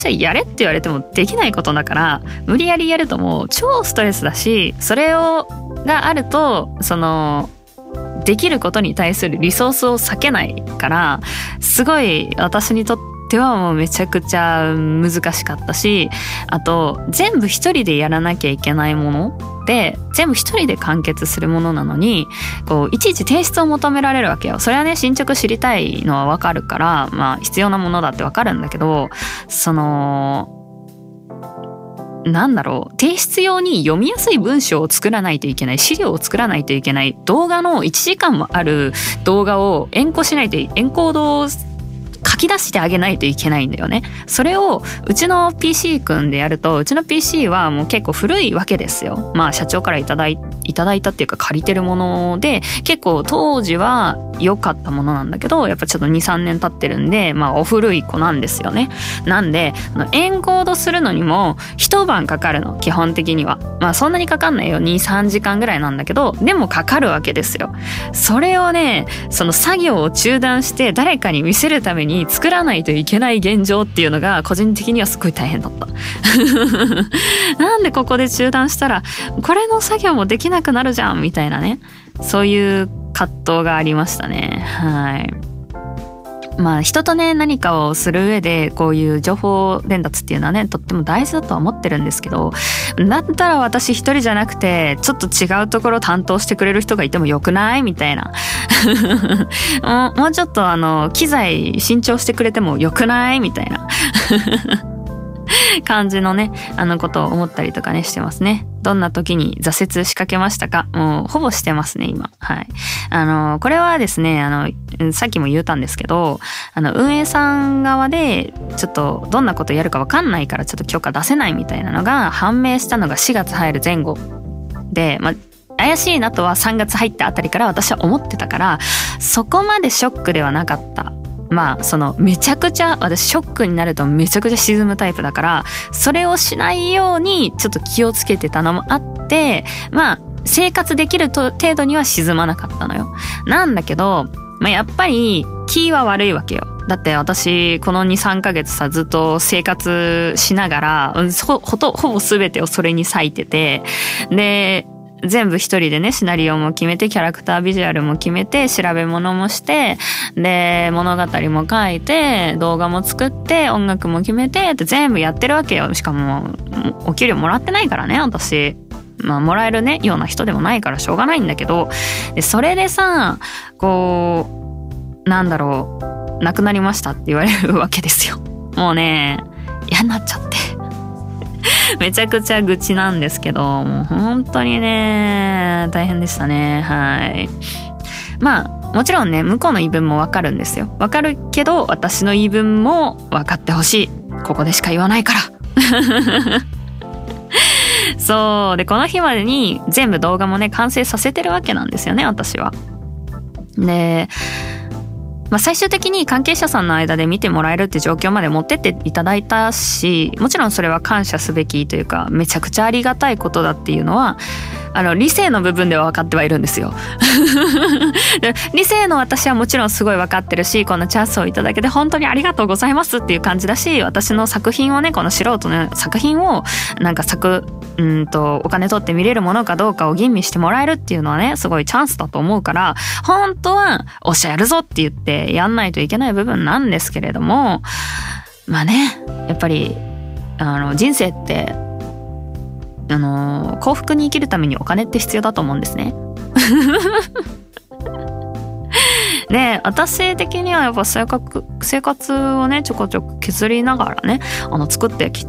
じゃあやれって言われてもできないことだから、無理やりやるともう超ストレスだし、それがあるとできることに対するリソースを割けないから、すごい私にとってはもうめちゃくちゃ難しかったし、あと全部一人でやらなきゃいけないもので、全部一人で完結するものなのに、いちいち提出を求められるわけよ。それはね、進捗知りたいのはわかるから、まあ必要なものだってわかるんだけど、提出用に読みやすい文章を作らないといけない、資料を作らないといけない、動画の1時間もある動画をエンコードを書き出してあげないといけないんだよね。それをうちの PC 君でやると、うちの PC はもう結構古いわけですよ。まあ社長からいただいたっていうか借りてるもので、結構当時は良かったものなんだけど、やっぱちょっと 2,3 年経ってるんで、まあお古い子なんですよね。なんでエンコードするのにも一晩かかるの、基本的には。まあそんなにかかんないよ、 2,3 時間ぐらいなんだけど、でもかかるわけですよ。それをね、その作業を中断して誰かに見せるために作らないといけない現状っていうのが個人的にはすごい大変だったなんでここで中断したらこれの作業もできなくなるじゃんみたいなね、そういう葛藤がありましたね。はい。まあ人とね、何かをする上でこういう情報伝達っていうのはね、とっても大事だとは思ってるんですけど、だったら私一人じゃなくてちょっと違うところ担当してくれる人がいてもよくないみたいなもうちょっと機材新調してくれてもよくないみたいな感じのね、ことを思ったりとかね、してますね。どんな時に挫折しかけましたか？もうほぼしてますね、今。はい。これはですね、さっきも言ったんですけど、運営さん側で、ちょっとどんなことやるかわかんないからちょっと許可出せないみたいなのが判明したのが4月入る前後で、まあ、怪しいなとは3月入ったあたりから私は思ってたから、そこまでショックではなかった。まあめちゃくちゃ私ショックになるとめちゃくちゃ沈むタイプだから、それをしないようにちょっと気をつけてたのもあって、まあ生活できる程度には沈まなかったのよ。なんだけど、まあ、やっぱり気は悪いわけよ。だって私この 2,3 ヶ月さ、ずっと生活しながらほぼ全てをそれに割いてて、で全部一人でね、シナリオも決めて、キャラクタービジュアルも決めて、調べ物もして、で物語も書いて、動画も作って、音楽も決めてって全部やってるわけよ。しかもお給料もらってないからね、私。まあもらえるねような人でもないからしょうがないんだけど、でそれでさ、亡くなりましたって言われるわけですよ。もうね、嫌になっちゃってめちゃくちゃ愚痴なんですけど、もう本当にね、大変でしたね。はい。まあもちろんね、向こうの言い分もわかるんですよ。わかるけど、私の言い分も分かってほしい。ここでしか言わないからそうで、この日までに全部動画もね、完成させてるわけなんですよね、私は。で、まあ、最終的に関係者さんの間で見てもらえるって状況まで持ってっていただいたし、もちろんそれは感謝すべきというか、めちゃくちゃありがたいことだっていうのは理性の部分では分かってはいるんですよ理性の私はもちろんすごい分かってるし、このチャンスをいただけて本当にありがとうございますっていう感じだし、私の作品をね、この素人の作品をなんかお金取って見れるものかどうかを吟味してもらえるっていうのはね、すごいチャンスだと思うから、本当はおっしゃるぞって言ってやんないといけない部分なんですけれども、まあね、やっぱり人生って幸福に生きるためにお金って必要だと思うんですねで、私的にはやっぱ生活をね、ちょこちょこ削りながらね、作ってき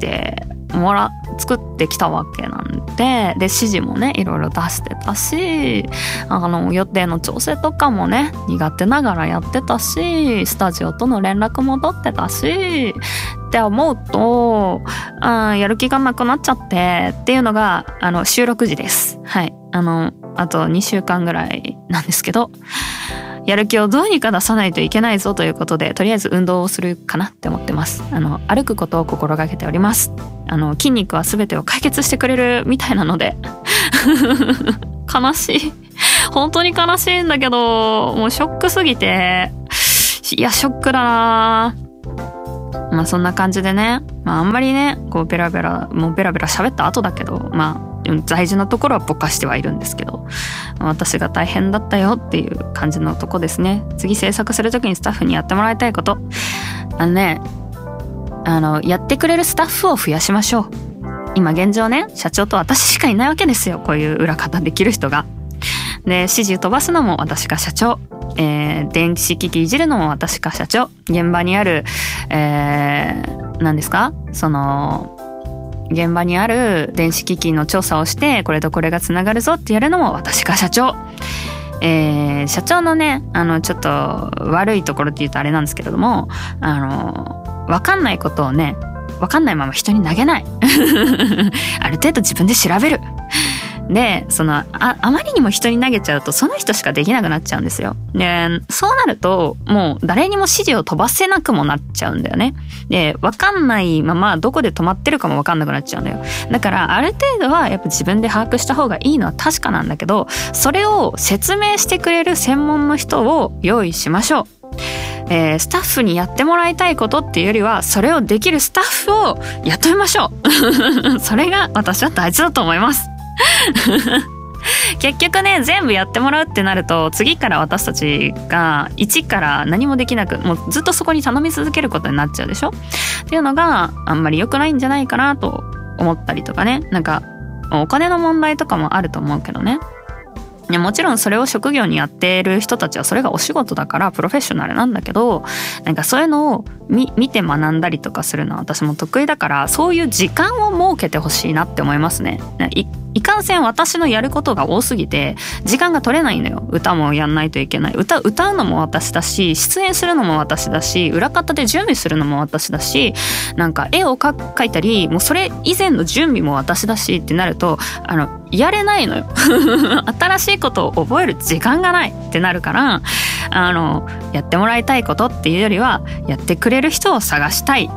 たわけなんで、指示もね、いろいろ出してたし、予定の調整とかもね、苦手ながらやってたし、スタジオとの連絡も取ってたしって思うと、やる気がなくなっちゃってっていうのが収録時です。はい。あと2週間ぐらいなんですけど、やる気をどうにか出さないといけないぞということで、とりあえず運動をするかなって思ってます。歩くことを心がけております。筋肉は全てを解決してくれるみたいなので悲しい、本当に悲しいんだけど、もうショックすぎて、いやショックだな。 まあそんな感じでね、まああんまりねこうベラベラ喋った後だけど、まあ大事なところはぼかしてはいるんですけど、私が大変だったよっていう感じのとこですね。次制作する時にスタッフにやってもらいたいこと、やってくれるスタッフを増やしましょう。今現状ね、社長と私しかいないわけですよ、こういう裏方できる人が。で、指示飛ばすのも私か社長、電子機器いじるのも私か社長、現場にある、何ですか、その現場にある電子機器の調査をしてこれとこれがつながるぞってやるのも私か社長。社長のねちょっと悪いところって言うとあれなんですけれども、分かんないことをね分かんないまま人に投げないある程度自分で調べる。であまりにも人に投げちゃうとその人しかできなくなっちゃうんですよ。でそうなるともう誰にも指示を飛ばせなくもなっちゃうんだよね。で分かんないままどこで止まってるかも分かんなくなっちゃうんだよ。だからある程度はやっぱ自分で把握した方がいいのは確かなんだけど、それを説明してくれる専門の人を用意しましょう。スタッフにやってもらいたいことっていうよりはそれをできるスタッフを雇いましょうそれが私は大事だと思います結局ね全部やってもらうってなると次から私たちが一から何もできなく、もうずっとそこに頼み続けることになっちゃうでしょっていうのがあんまり良くないんじゃないかなと思ったりとかね、なんかお金の問題とかもあると思うけどね。もちろんそれを職業にやってる人たちはそれがお仕事だからプロフェッショナルなんだけど、なんかそういうのを見て学んだりとかするのは私も得意だから、そういう時間を設けてほしいなって思いますね。いかんせん私のやることが多すぎて時間が取れないのよ。歌もやんないといけない、歌うのも私だし、出演するのも私だし、裏方で準備するのも私だし、なんか絵を描いたりもうそれ以前の準備も私だしってなるとやれないのよ新しいことを覚える時間がないってなるから、やってもらいたいことっていうよりはやってくれる人を探したい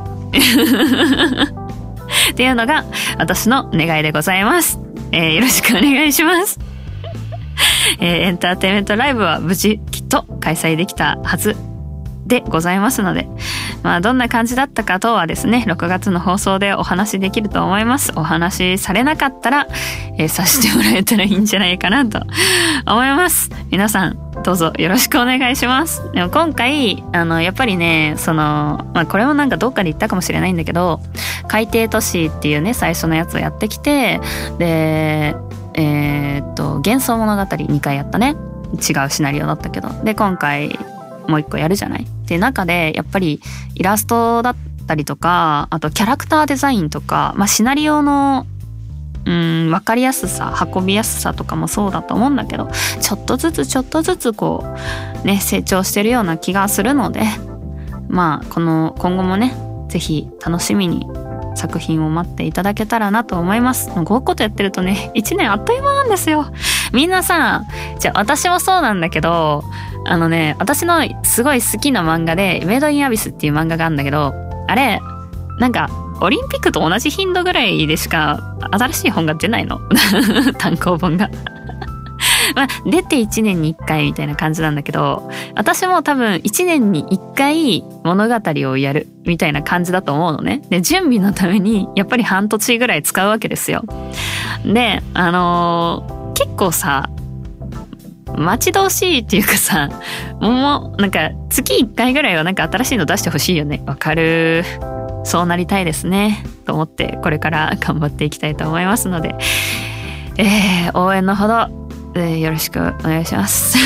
っていうのが私の願いでございます。よろしくお願いしますエンターテインメントライブは無事きっと開催できたはずでございますので、まあどんな感じだったか等はですね6月の放送でお話できると思います。お話されなかったら、させてもらえたらいいんじゃないかなと思います。皆さんどうぞよろしくお願いします。でも今回やっぱりねこれもなんかどっかで言ったかもしれないんだけど、海底都市っていうね最初のやつをやってきて、で幻想物語2回やったね。違うシナリオだったけど、で今回もう一個やるじゃないっていう中で、やっぱりイラストだったりとか、あとキャラクターデザインとか、シナリオの分かりやすさ、運びやすさとかもそうだと思うんだけど、ちょっとずつこうね成長してるような気がするので、今後もねぜひ楽しみに作品を待っていただけたらなと思います。こういうことやってるとね1年あっという間なんですよ。みんなさ、じゃあ私もそうなんだけど、私のすごい好きな漫画でメイドインアビスっていう漫画があるんだけど、あれなんかオリンピックと同じ頻度ぐらいでしか新しい本が出ないの単行本が出て1年に1回みたいな感じなんだけど、私も多分1年に1回物語をやるみたいな感じだと思うのね。で準備のためにやっぱり半年ぐらい使うわけですよ。で結構さ待ち遠しいっていうかさ、もうなんか月1回ぐらいはなんか新しいの出してほしいよね。わかる。そうなりたいですねと思ってこれから頑張っていきたいと思いますので、応援のほど、よろしくお願いします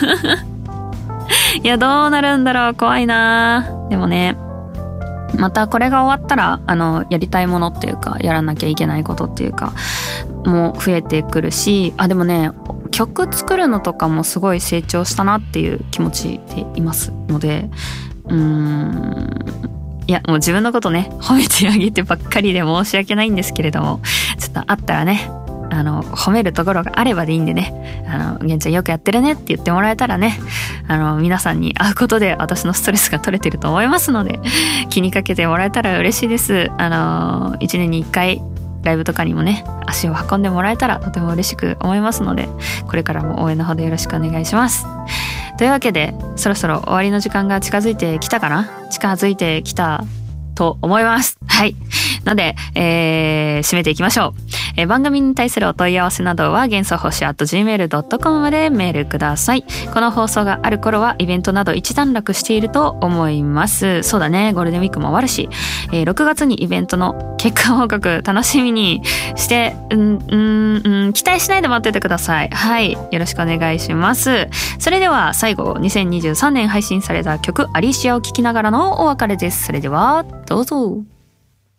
いやどうなるんだろう、怖いな。でもねまたこれが終わったらやりたいものっていうかやらなきゃいけないことっていうかも増えてくるし、でもね曲作るのとかもすごい成長したなっていう気持ちでいますので、いやもう自分のことね褒めてあげてばっかりで申し訳ないんですけれども、ちょっとあったらね褒めるところがあればでいいんでね、玄ちゃんよくやってるねって言ってもらえたらね、皆さんに会うことで私のストレスが取れてると思いますので気にかけてもらえたら嬉しいです。1年に1回ライブとかにもね足を運んでもらえたらとても嬉しく思いますので、これからも応援のほどよろしくお願いします。というわけでそろそろ終わりの時間が近づいてきたと思います。はい。ので、締めていきましょう。番組に対するお問い合わせなどは幻想星@gmail.com までメールください。この放送がある頃はイベントなど一段落していると思います。そうだね、ゴールデンウィークも終わるし、6月にイベントの結果報告楽しみにして、期待しないで待っててください。はい。よろしくお願いします。それでは最後、2023年配信された曲アリシアを聴きながらのお別れです。それでは、どうぞ。